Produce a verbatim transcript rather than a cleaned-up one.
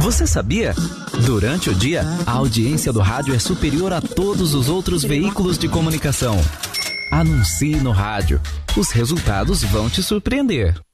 Você sabia? Durante o dia, a audiência do rádio é superior a todos os outros veículos de comunicação. Anuncie no rádio. Os resultados vão te surpreender.